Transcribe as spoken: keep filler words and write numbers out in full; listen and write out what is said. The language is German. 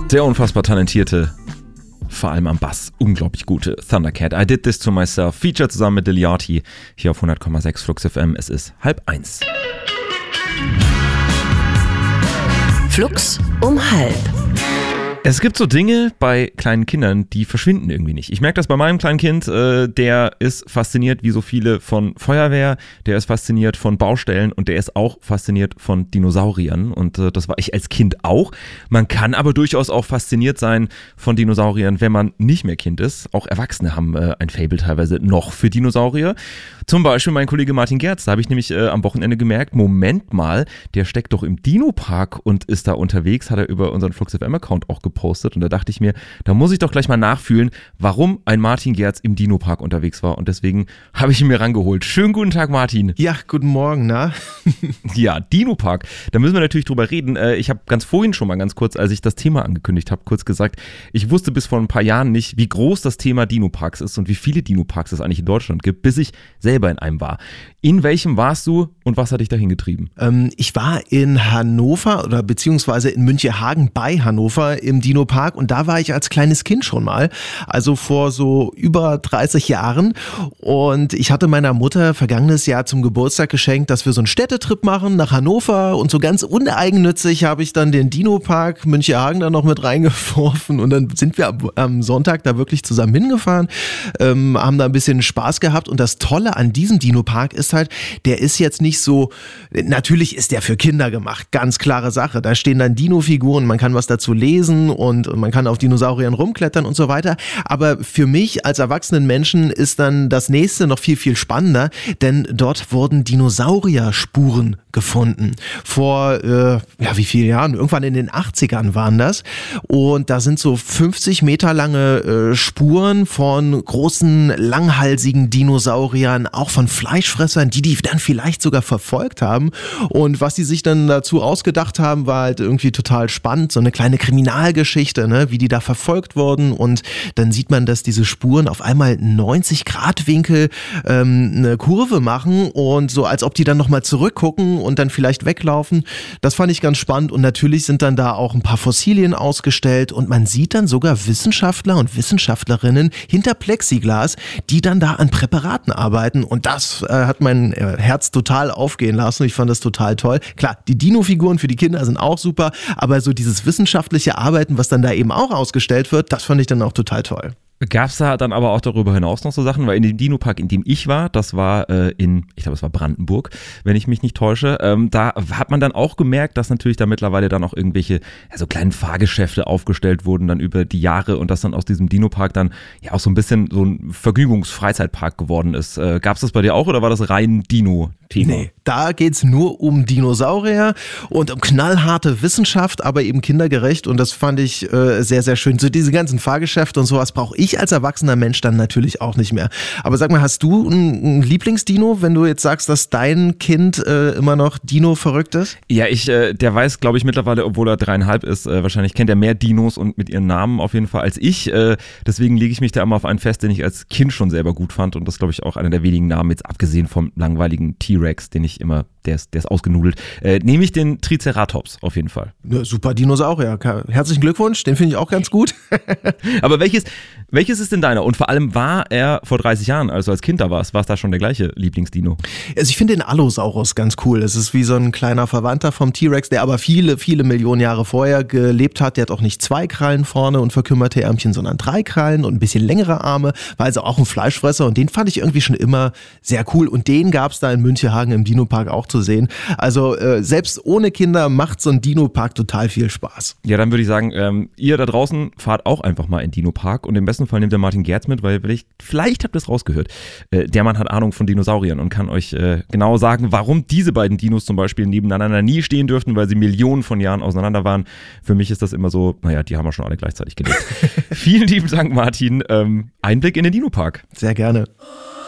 Der unfassbar talentierte, vor allem am Bass, unglaublich gute Thundercat. I Did This To Myself, Feature zusammen mit Liliati, hier auf hundert Komma sechs Flux F M. Es ist halb eins. Flux um halb. Es gibt so Dinge bei kleinen Kindern, die verschwinden irgendwie nicht. Ich merke das bei meinem kleinen Kind, äh, der ist fasziniert wie so viele von Feuerwehr, der ist fasziniert von Baustellen und der ist auch fasziniert von Dinosauriern und äh, das war ich als Kind auch. Man kann aber durchaus auch fasziniert sein von Dinosauriern, wenn man nicht mehr Kind ist. Auch Erwachsene haben äh, ein Faible teilweise noch für Dinosaurier. Zum Beispiel mein Kollege Martin Gerz, da habe ich nämlich äh, am Wochenende gemerkt, Moment mal, der steckt doch im Dino-Park und ist da unterwegs, hat er über unseren Flux F M-Account auch gepostet und da dachte ich mir, da muss ich doch gleich mal nachfühlen, warum ein Martin Gerz im Dino-Park unterwegs war und deswegen habe ich ihn mir rangeholt. Schönen guten Tag, Martin. Ja, guten Morgen, na? Ja, Dino-Park, da müssen wir natürlich drüber reden. Ich habe ganz vorhin schon mal ganz kurz, als ich das Thema angekündigt habe, kurz gesagt, ich wusste bis vor ein paar Jahren nicht, wie groß das Thema Dino-Parks ist und wie viele Dino-Parks es eigentlich in Deutschland gibt, bis ich selber in einem war. In welchem warst du und was hat dich dahin getrieben? Ähm, ich war in Hannover oder beziehungsweise in Münchehagen bei Hannover im Dino-Park und da war ich als kleines Kind schon mal, also vor so über dreißig Jahren und ich hatte meiner Mutter vergangenes Jahr zum Geburtstag geschenkt, dass wir so einen Städtetrip machen nach Hannover und so ganz uneigennützig habe ich dann den Dino-Park Münchehagen da noch mit reingeworfen und dann sind wir am, am Sonntag da wirklich zusammen hingefahren, ähm, haben da ein bisschen Spaß gehabt und das Tolle an diesem Dino-Park ist halt, der ist jetzt nicht so, natürlich ist der für Kinder gemacht, ganz klare Sache, da stehen dann Dino-Figuren, man kann was dazu lesen und man kann auf Dinosauriern rumklettern und so weiter, aber für mich als erwachsenen Menschen ist dann das nächste noch viel, viel spannender, denn dort wurden Dinosaurier-Spuren gefunden. Vor, äh, ja, wie viele Jahren? Irgendwann in den achtzigern waren das und da sind so fünfzig Meter lange äh, Spuren von großen, langhalsigen Dinosauriern, auch von Fleischfressern, die die dann vielleicht sogar verfolgt haben und was die sich dann dazu ausgedacht haben, war halt irgendwie total spannend, so eine kleine Kriminalgeschichte, ne, wie die da verfolgt wurden und dann sieht man, dass diese Spuren auf einmal neunzig Grad Winkel ähm, eine Kurve machen und so, als ob die dann nochmal zurückgucken und dann vielleicht weglaufen. Das fand ich ganz spannend und natürlich sind dann da auch ein paar Fossilien ausgestellt und man sieht dann sogar Wissenschaftler und Wissenschaftlerinnen hinter Plexiglas, die dann da an Präparaten arbeiten und das äh, hat mein äh, Herz total aufgehen lassen. Ich fand das total toll. Klar, die Dino-Figuren für die Kinder sind auch super, aber so dieses wissenschaftliche Arbeiten, was dann da eben auch ausgestellt wird, das fand ich dann auch total toll. Gab es da dann aber auch darüber hinaus noch so Sachen? Weil in dem Dino-Park, in dem ich war, das war äh, in, ich glaube es war Brandenburg, wenn ich mich nicht täusche, ähm, da hat man dann auch gemerkt, dass natürlich da mittlerweile dann auch irgendwelche ja, so kleinen Fahrgeschäfte aufgestellt wurden dann über die Jahre und dass dann aus diesem Dino-Park dann ja auch so ein bisschen so ein Vergnügungs-Freizeitpark geworden ist. Äh, Gab es das bei dir auch oder war das rein Dino-Thema? Nee, da geht's nur um Dinosaurier und um knallharte Wissenschaft, aber eben kindergerecht und das fand ich äh, sehr, sehr schön. So diese ganzen Fahrgeschäfte und sowas brauche ich als erwachsener Mensch dann natürlich auch nicht mehr. Aber sag mal, hast du ein Lieblingsdino, wenn du jetzt sagst, dass dein Kind äh, immer noch Dino verrückt ist? Ja, ich, äh, der weiß, glaube ich, mittlerweile, obwohl er dreieinhalb ist, äh, wahrscheinlich kennt er mehr Dinos und mit ihren Namen auf jeden Fall als ich. Äh, deswegen lege ich mich da immer auf einen fest, den ich als Kind schon selber gut fand und das glaube ich auch einer der wenigen Namen, jetzt abgesehen vom langweiligen T-Rex, den ich immer, der ist, der ist ausgenudelt, äh, nehme ich den Triceratops auf jeden Fall. Ja, super Dinosaurier. Herzlichen Glückwunsch, den finde ich auch ganz gut. Aber welches, welches ist denn deiner? Und vor allem war er vor dreißig Jahren, also als Kind da warst, war es da schon der gleiche Lieblingsdino? Also ich finde den Allosaurus ganz cool. Es ist wie so ein kleiner Verwandter vom T-Rex, der aber viele, viele Millionen Jahre vorher gelebt hat. Der hat auch nicht zwei Krallen vorne und verkümmerte Ärmchen, sondern drei Krallen und ein bisschen längere Arme. War also auch ein Fleischfresser und den fand ich irgendwie schon immer sehr cool. Und den gab es da in Münchehagen im Dino-Park auch zu sehen. Also äh, selbst ohne Kinder macht so ein Dino-Park total viel Spaß. Ja, dann würde ich sagen, ähm, ihr da draußen fahrt auch einfach mal in Dino-Park und im besten Fall nehmt ihr Martin Gerz mit, weil vielleicht, vielleicht habt ihr es rausgehört. Äh, der Mann hat Ahnung von Dinosauriern und kann euch äh, genau sagen, warum diese beiden Dinos zum Beispiel nebeneinander nie stehen dürften, weil sie Millionen von Jahren auseinander waren. Für mich ist das immer so, naja, die haben wir schon alle gleichzeitig gelebt. Vielen lieben Dank, Martin. Ähm, Einblick in den Dino-Park. Sehr gerne.